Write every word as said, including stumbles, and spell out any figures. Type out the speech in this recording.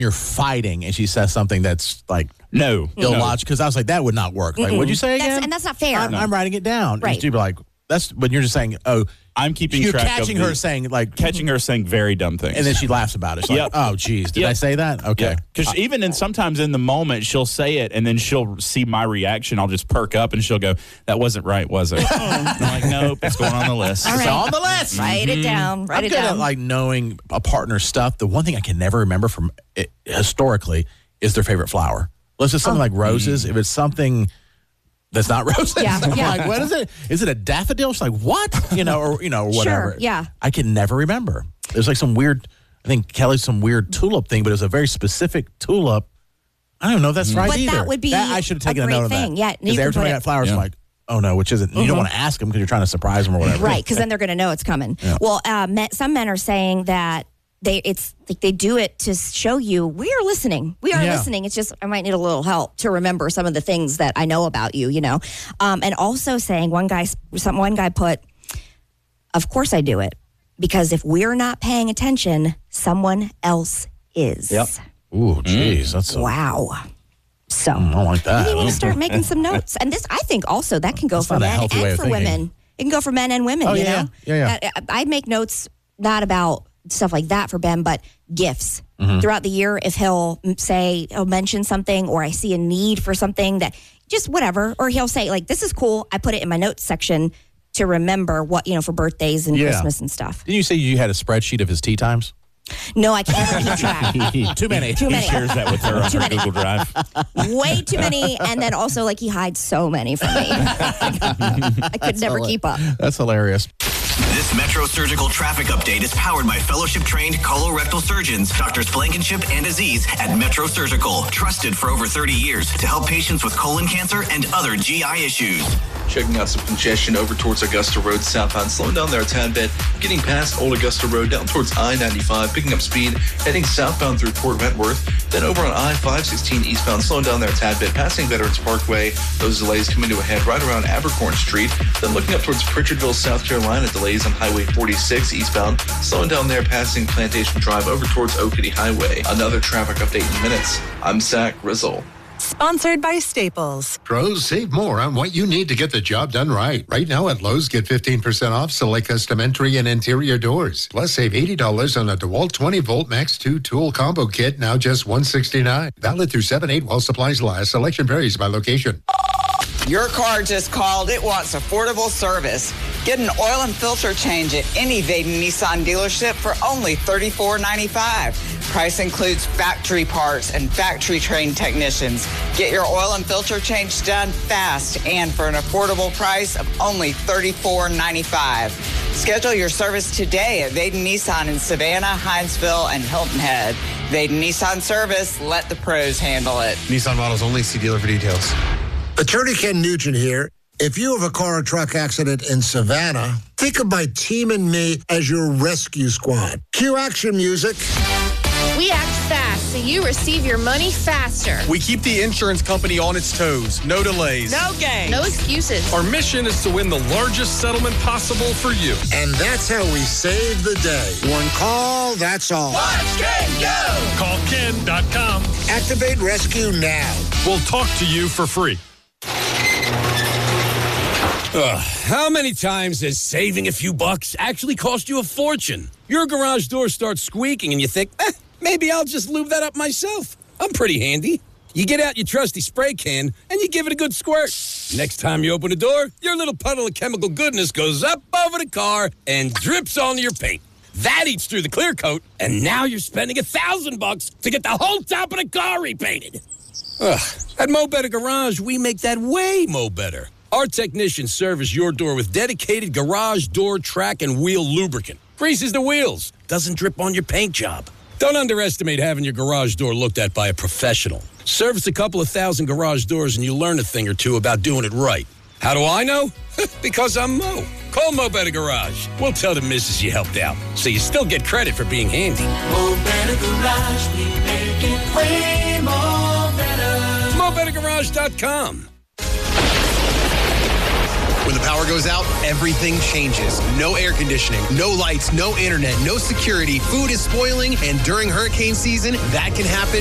you're fighting and she says something that's like no illogical, because I was like, that would not work. Like, what'd you say again? That's, and that's not fair. I'm, I'm writing it down. Right. And you'd be like, that's when you're just saying, oh, I'm keeping you're track catching of her the, saying like catching her saying very dumb things, and then she laughs about it. She's Yep. like, oh, geez, did Yep. I say that? Okay. Because Uh, even in sometimes in the moment, she'll say it, and then she'll see my reaction. I'll just perk up, and she'll go, "That wasn't right, was it?" I'm like, "Nope, it's going on the list." All It's right. on the list. Write it down. Write I'm it good down. at like knowing a partner's stuff. The one thing I can never remember from it, historically is their favorite flower. Unless it's something like roses. If it's something that's not roses, Yeah, I'm yeah. like, what is it? Is it a daffodil? She's like, what? You know, or you know, or whatever. Sure, yeah. I can never remember. There's like some weird. I think Kelly's some weird tulip thing, but it was a very specific tulip. I don't know if that's right But that either. would be That- I should have taken a a, great note of thing. that. Yeah, you because could every time put I it- got flowers, Yeah. I'm like, oh no, which isn't. You don't want to ask them because you're trying to surprise them or whatever. Right, because then they're going to know it's coming. Yeah. Well, uh, me- some men are saying that they it's like they do it to show you we are listening. We are Yeah. listening. It's just I might need a little help to remember some of the things that I know about you. You know, um, and also saying one guy some one guy put, of course I do it because if we're not paying attention, someone else is. Yep. Ooh, jeez, that's. A, Wow. So. I don't like that. Maybe you want to start making some notes. And this, I think, also that can go That's for not a men healthy way and of for thinking. women. It can go for men and women. Oh, you yeah, know, yeah, yeah. That- I'd make notes not about stuff like that for Ben, but gifts Mm-hmm. throughout the year. If he'll m- say he'll mention something, or I see a need for something that just whatever, or he'll say like, "This is cool." I put it in my notes section to remember what you know for birthdays and Yeah. Christmas and stuff. Didn't you say you had a spreadsheet of his tea times? No, I can't keep track. Too many. Too He many. shares that with her on Too her many. Google Drive. Way too many, and then also like he hides so many from me. I could never keep up. That's hilarious. This Metro Surgical traffic update is powered by fellowship-trained colorectal surgeons, Doctors Blankenship and Aziz at Metro Surgical, trusted for over thirty years to help patients with colon cancer and other G I issues. Checking out some congestion over towards Augusta Road southbound, slowing down there a tad bit, getting past Old Augusta Road down towards I ninety-five, picking up speed, heading southbound through Port Wentworth, then over on I five sixteen eastbound, slowing down there a tad bit, passing Veterans Parkway. Those delays coming to a head right around Abercorn Street, then looking up towards Pritchardville, South Carolina, delays on Highway forty-six eastbound, slowing down there, passing Plantation Drive over towards Oakity Highway. Another traffic update in minutes. I'm Zach Rizzle. Sponsored by Staples. Pros, save more on what you need to get the job done right. Right now at Lowe's, get fifteen percent off select custom entry and interior doors. Plus, save eighty dollars on a DeWalt twenty volt Max two tool combo kit, now just one hundred sixty-nine dollars. Valid through seven eight while supplies last. Selection varies by location. Your car just called. It wants affordable service. Get an oil and filter change at any Vaden Nissan dealership for only thirty-four ninety-five. Price includes factory parts and factory trained technicians. Get your oil and filter change done fast and for an affordable price of only thirty-four ninety-five. Schedule your service today at Vaden Nissan in Savannah, Hinesville, and Hilton Head. Vaden Nissan service. Let the pros handle it. Nissan models only. See dealer for details. Attorney Ken Nugent here. If you have a car or truck accident in Savannah, think of my team and me as your rescue squad. Cue action music. We act fast so you receive your money faster. We keep the insurance company on its toes. No delays. No games. No excuses. Our mission is to win the largest settlement possible for you. And that's how we save the day. One call, that's all. Watch Ken go! Call Ken dot com. Activate rescue now. We'll talk to you for free. Ugh, how many times has saving a few bucks actually cost you a fortune? Your garage door starts squeaking and you think, eh, maybe I'll just lube that up myself. I'm pretty handy. You get out your trusty spray can and you give it a good squirt. Next time you open the door, your little puddle of chemical goodness goes up over the car and drips onto your paint. That eats through the clear coat, and now you're spending a thousand bucks to get the whole top of the car repainted. Ugh, at Mo Better Garage, we make that way mo better. Our technicians service your door with dedicated garage door track and wheel lubricant. Greases the wheels, doesn't drip on your paint job. Don't underestimate having your garage door looked at by a professional. Service a couple of thousand garage doors and you'll learn a thing or two about doing it right. How do I know? Because I'm Mo. Call Mo Better Garage. We'll tell the missus you helped out, so you still get credit for being handy. Mo Better Garage, we make it way more better. Mo Better Garage dot com. When the power goes out, everything changes. No air conditioning, no lights, no internet, no security. Food is spoiling, and during hurricane season, that can happen